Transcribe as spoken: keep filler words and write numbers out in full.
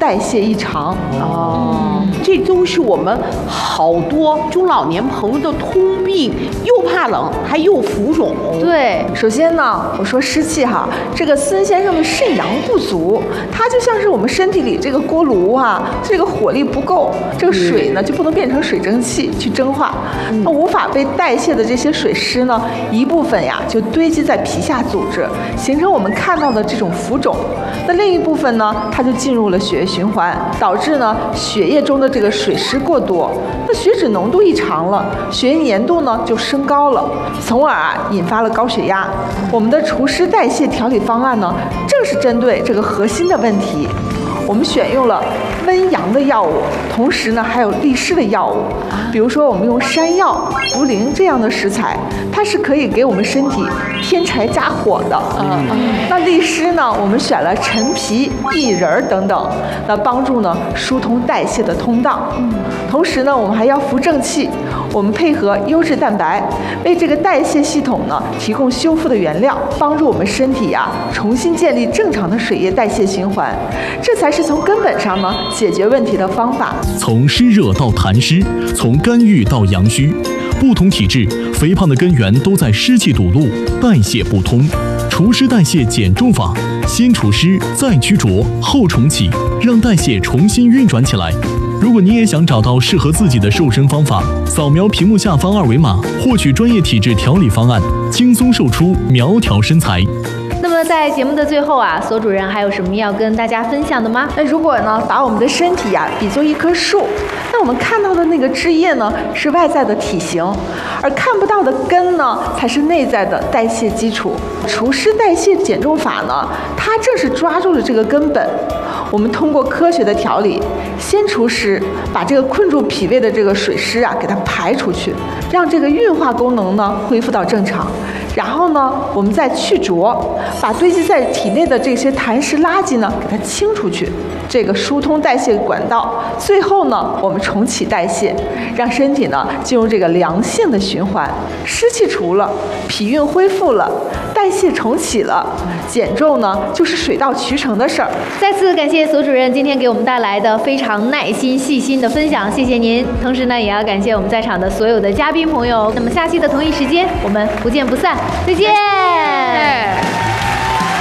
代谢异常。 哦，嗯、这都是我们好多中老年朋友的通病，又怕冷还又浮肿。 对，首先呢，我说湿气哈，这个孙先生的肾阳不足，他就像是我们身体里这个锅炉哈，这个火力不够，这个水呢就不能变成水蒸气去蒸化，那无法被代谢的这些水湿呢，一部分呀就堆积在皮下组织，形成我们看到的这种浮肿。那另一部分呢，它就进入了血液循环，导致呢血液中的这个水湿过多，那血脂浓度异常了，血液粘度呢就升高了，从而啊引发了高血压。我们的除湿代谢调理方案呢，正是针对这个核心的问题。我们选用了温阳的药物，同时呢还有利湿的药物，比如说我们用山药、茯苓这样的食材，它是可以给我们身体添柴加火的。嗯，那利湿呢，我们选了陈皮、薏仁等等，那帮助呢疏通代谢的通道。嗯，同时呢，我们还要扶正气，我们配合优质蛋白，为这个代谢系统呢提供修复的原料，帮助我们身体呀、啊、重新建立正常的水液代谢循环，这才是从根本上呢解决问题的方法。 从湿热到痰湿，从肝郁到阳虚，不同体质肥胖的根源都在湿气堵路，代谢不通。除湿代谢减重法，先除湿，再驱浊，后重启，让代谢重新运转起来。如果你也想找到适合自己的瘦身方法，扫描屏幕下方二维码，获取专业体质调理方案，轻松瘦出苗条身材。 那么在节目的最后啊，索主任还有什么要跟大家分享的吗？ 那如果呢，把我们的身体呀、啊、比作一棵树，那我们看到的那个枝叶呢是外在的体型，而看不到的根呢才是内在的代谢基础。除湿代谢减重法呢，它正是抓住了这个根本。我们通过科学的调理，先除湿，把这个困住脾胃的这个水湿啊给它排出去，让这个运化功能呢恢复到正常。然后呢，我们再去浊，把堆积在体内的这些痰湿垃圾呢给它清出去，这个疏通代谢管道。最后呢，我们重启代谢，让身体呢进入这个良性的循环，湿气除了，脾运恢复了，代谢重启了，减重呢就是水到渠成的事儿。 再次感谢索主任今天给我们带来的非常耐心细心的分享，谢谢您。同时呢，也要感谢我们在场的所有的嘉宾朋友。那么下期的同一时间，我们不见不散，再见。